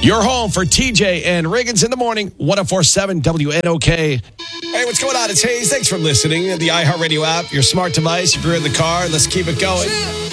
You're home for TJ and Riggins in the morning, 104.7 WNOK. Hey, what's going on? It's Hayes. Thanks for listening. The iHeartRadio app, your smart device. If you're in the car, let's keep it going.